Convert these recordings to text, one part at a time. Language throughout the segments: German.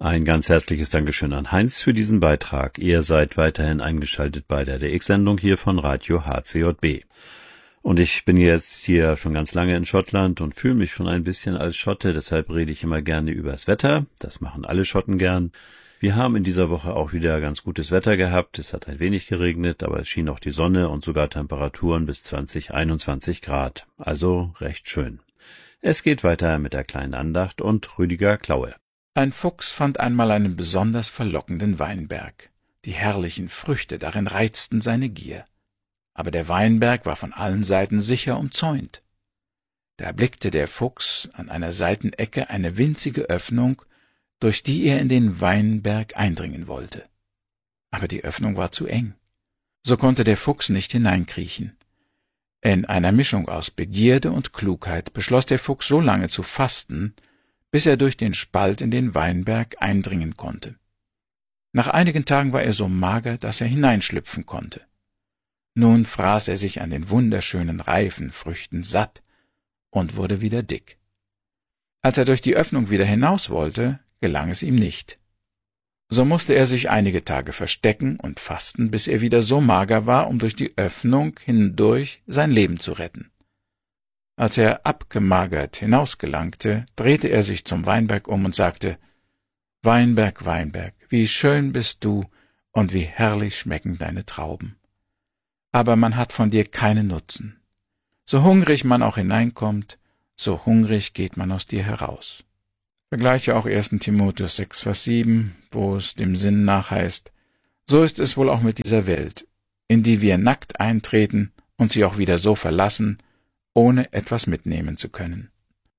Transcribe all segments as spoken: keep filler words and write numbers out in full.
Ein ganz herzliches Dankeschön an Heinz für diesen Beitrag. Ihr seid weiterhin eingeschaltet bei der D X-Sendung hier von Radio H C J B. Und ich bin jetzt hier schon ganz lange in Schottland und fühle mich schon ein bisschen als Schotte, deshalb rede ich immer gerne übers Wetter. Das machen alle Schotten gern. Wir haben in dieser Woche auch wieder ganz gutes Wetter gehabt. Es hat ein wenig geregnet, aber es schien auch die Sonne und sogar Temperaturen bis zwanzig, einundzwanzig Grad. Also recht schön. Es geht weiter mit der kleinen Andacht und Rüdiger Klaue. Ein Fuchs fand einmal einen besonders verlockenden Weinberg. Die herrlichen Früchte darin reizten seine Gier. Aber der Weinberg war von allen Seiten sicher umzäunt. Da erblickte der Fuchs an einer Seitenecke eine winzige Öffnung, durch die er in den Weinberg eindringen wollte. Aber die Öffnung war zu eng. So konnte der Fuchs nicht hineinkriechen. In einer Mischung aus Begierde und Klugheit beschloss der Fuchs so lange zu fasten, bis er durch den Spalt in den Weinberg eindringen konnte. Nach einigen Tagen war er so mager, dass er hineinschlüpfen konnte. Nun fraß er sich an den wunderschönen reifen Früchten satt und wurde wieder dick. Als er durch die Öffnung wieder hinaus wollte, gelang es ihm nicht. So musste er sich einige Tage verstecken und fasten, bis er wieder so mager war, um durch die Öffnung hindurch sein Leben zu retten. Als er abgemagert hinausgelangte, drehte er sich zum Weinberg um und sagte: »Weinberg, Weinberg, wie schön bist du und wie herrlich schmecken deine Trauben. Aber man hat von dir keinen Nutzen. So hungrig man auch hineinkommt, so hungrig geht man aus dir heraus.« Vergleiche auch ersten Timotheus sechs, Vers sieben, wo es dem Sinn nach heißt: »So ist es wohl auch mit dieser Welt, in die wir nackt eintreten und sie auch wieder so verlassen, ohne etwas mitnehmen zu können.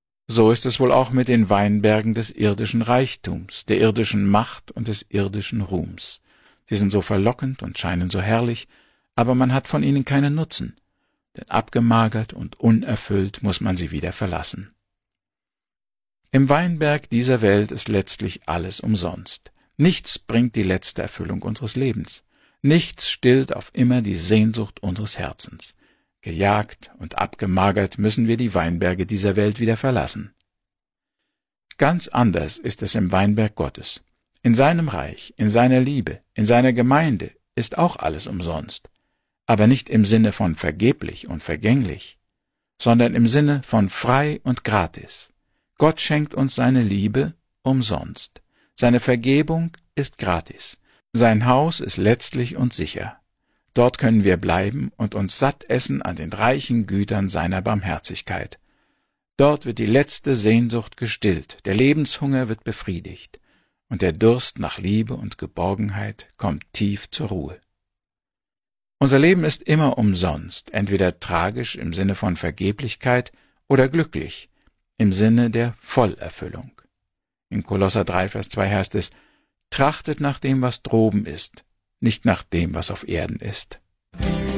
So ist es wohl auch mit den Weinbergen des irdischen Reichtums, der irdischen Macht und des irdischen Ruhms. Sie sind so verlockend und scheinen so herrlich, aber man hat von ihnen keinen Nutzen, denn abgemagert und unerfüllt muss man sie wieder verlassen. Im Weinberg dieser Welt ist letztlich alles umsonst. Nichts bringt die letzte Erfüllung unseres Lebens. Nichts stillt auf immer die Sehnsucht unseres Herzens. Gejagt und abgemagert müssen wir die Weinberge dieser Welt wieder verlassen. Ganz anders ist es im Weinberg Gottes. In seinem Reich, in seiner Liebe, in seiner Gemeinde ist auch alles umsonst, aber nicht im Sinne von vergeblich und vergänglich, sondern im Sinne von frei und gratis. Gott schenkt uns seine Liebe umsonst. Seine Vergebung ist gratis. Sein Haus ist letztlich und sicher. Dort können wir bleiben und uns satt essen an den reichen Gütern seiner Barmherzigkeit. Dort wird die letzte Sehnsucht gestillt, der Lebenshunger wird befriedigt, und der Durst nach Liebe und Geborgenheit kommt tief zur Ruhe. Unser Leben ist immer umsonst, entweder tragisch im Sinne von Vergeblichkeit oder glücklich im Sinne der Vollerfüllung. In Kolosser drei, Vers zwei heißt es: »Trachtet nach dem, was droben ist, nicht nach dem, was auf Erden ist.«